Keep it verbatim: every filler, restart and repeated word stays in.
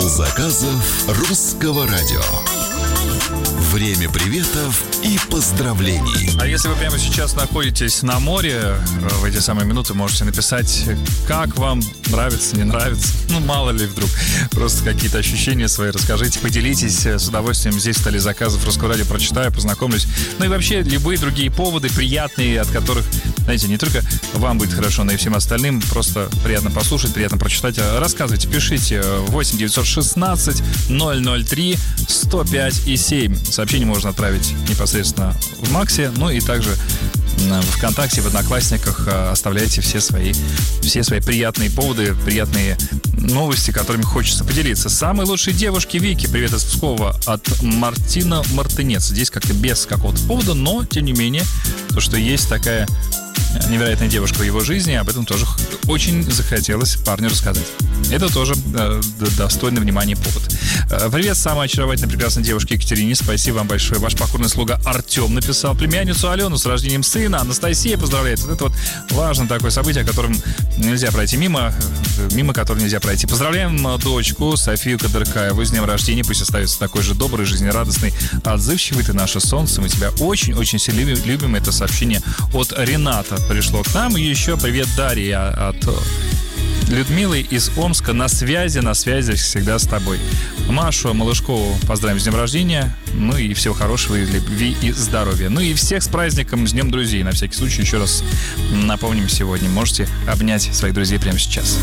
Отдел заказов Русского радио. Время приветов и поздравлений. А если вы прямо сейчас находитесь на море, в эти самые минуты можете написать, как вам нравится, не нравится. Ну, мало ли вдруг. Просто какие-то ощущения свои расскажите, поделитесь. С удовольствием здесь в столе заказов Русского радио прочитаю, познакомлюсь. Ну и вообще любые другие поводы приятные, от которых, знаете, не только вам будет хорошо, но и всем остальным. Просто приятно послушать, приятно прочитать. Рассказывайте, пишите восемь девятьсот шестнадцать ноль ноль три сто пять и семь. Сообщение можно отправить непосредственно в Максе, ну и также в ВКонтакте, в Одноклассниках оставляйте все свои, все свои приятные поводы, приятные новости, которыми хочется поделиться. Самые лучшие девушки Вики, привет из Пскова, от Мартина Мартынец. Здесь как-то без какого-то повода, но, тем не менее, то, что есть такая невероятная девушка в его жизни, об этом тоже очень захотелось парню рассказать. Это тоже э, достойный внимания повод. Э, привет, самой очаровательной, прекрасной девушке Екатерине. Спасибо вам большое. Ваш покорный слуга Артем написал. Племянницу Алену с рождением сына. Анастасия поздравляет. Вот это вот важное такое событие, о котором нельзя пройти мимо, мимо которого нельзя пройти. Поздравляем дочку Софию Кадыркаеву с днем рождения. Пусть остается такой же добрый, жизнерадостный, отзывчивый. Ты наше солнце. Мы тебя очень-очень сильно любим. Это сообщение от Рената пришло к нам. И еще привет Дарья от Людмилы из Омска. На связи, на связи всегда с тобой. Машу Малышкову поздравим с днем рождения. Ну и всего хорошего, и любви, и здоровья. Ну и всех с праздником, с днем друзей. На всякий случай еще раз напомним сегодня. Можете обнять своих друзей прямо сейчас.